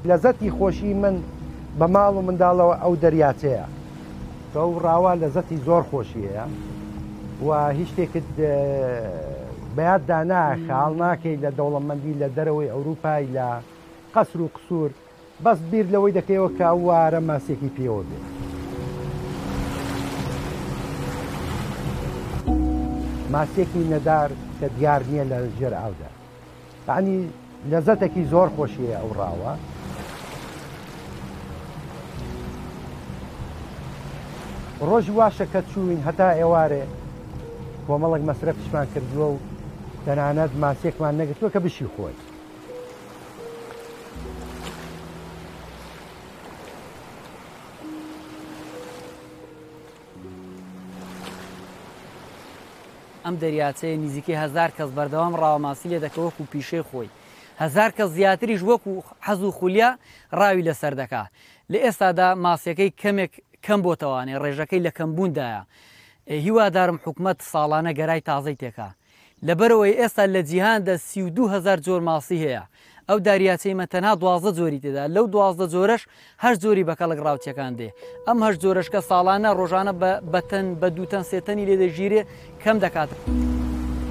لەزەتی خۆشی من بە ماڵ و منداڵەوە ئەو دەریاچەیە کە ئەو ڕاوا لەزەتی زۆر خۆشیەیە و هیچ شتێکت بەیاددا ناکە خاڵ ناکەی لە دەوڵەمەندی لە دەرەوەی ئەوروپای لە قەسر و قسوور بەس بیر لەوەی دەکەیەوە کە ئەو وارە ماسێکی پێوە بێت. ماسێکی نەدار کە دیار نییە لە ژێر ئاودا یعنی لەزەتێکی زۆر خۆشیە ئەو ڕاوە. ڕۆژ واشە کە چوین هەتا ئێوارێ کۆمەڵک مەسرەفیشمان کردووە و تەنانەت ماسێکمان نەگرتووە کە بشی خۆی. ئەم دەریاچەیە نزیکەی 1000 کەس بەردەوام ڕاوەماسی لێ دەکە وەکو پیشەی خۆی. 1000 کەس زیاتریش وەکو حەز و خولیا ڕاوی لەسەر دەکا. لە ئێستادا ماسیەکەی کەمێک کەم بۆتەوانێ ڕێژەکەی لە کەمبووندایە. هیوادارم حکومەت ساڵانە گەرای تازەی تێکا. لەبەرەوەی ئێستا لە جیهاندا 32,000 جۆر ماسی هەیە. ئەو داریاچەی مەتەنها 12 جۆری تێدا لەو 12 جۆرەش هەر جۆری بە کەڵک ڕاوچەکان دێ. ئەم هەر جۆرەشکە ساڵانە ڕۆژانە بە تەن بە 2 تەن 3 تەنی لێ دەژیرێ کەم دەکات.